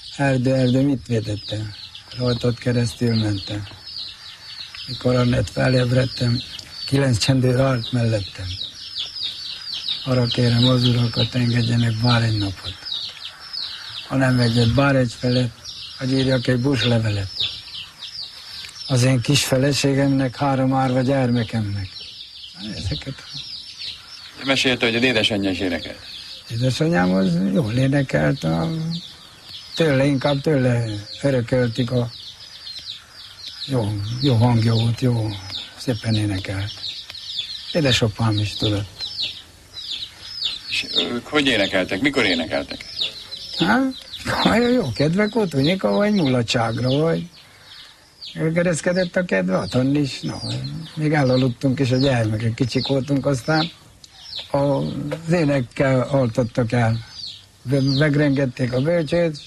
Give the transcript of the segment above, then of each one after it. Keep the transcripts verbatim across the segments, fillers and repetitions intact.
erdő, erdő, mit védettem? Rajtad keresztül mentem. Mikor annett felébredtem, kilenc csendőr állt mellettem. Arra kérem az urakat, engedjenek bár egy napot. Ha nem egyet, bár egy felet, hogy írjak egy buszlevelet. Az én kis feleségemnek, három árva gyermekemnek. Ezeket. Mesélte, hogy az édesanyja is énekelt. Édesanyám az jól énekelt, a... tőle, inkább tőle örököltik a jó, jó hangja volt, jó, szépen énekelt. Édesapám is tudott. És ők hogy énekeltek? Mikor énekeltek? Hát, jó kedvek volt, hogy vagy mulatságra, vagy gereszkedett a kedve, otthon is, no, még elaludtunk, és a gyermekek kicsik voltunk, aztán az énekkel altattak el. Megrengették a bölcsőt,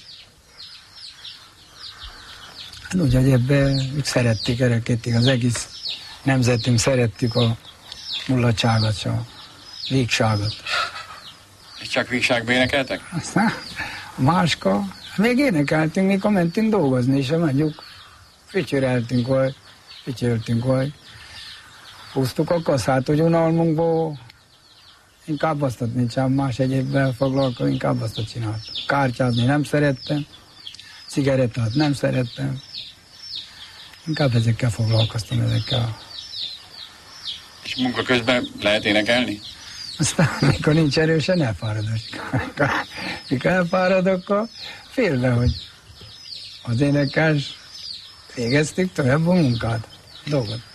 hát úgy, hogy ebben ők szerették, erekedték, az egész nemzetünk szerettük a mulatságot, a vígságot. És csak vígságba énekeltek? Aztán a máska, még énekeltünk, mikor mentünk dolgozni, és mondjuk fütyöreltünk, vagy fütyörtünk, vagy húztuk a kaszát, hogy unalmunkból inkább azt nincsen más egyébben foglalkozni, inkább azt csináltam. Kártyázni nem szerettem, cigarettát nem szerettem, inkább ezekkel foglalkoztam, ezekkel. És munka közben lehet énekelni? Aztán, mikor nincs erősen, elfáradok. Mikor elfáradok, akkor félve, hogy az énekes végeztük tovább a munkát, dolgot.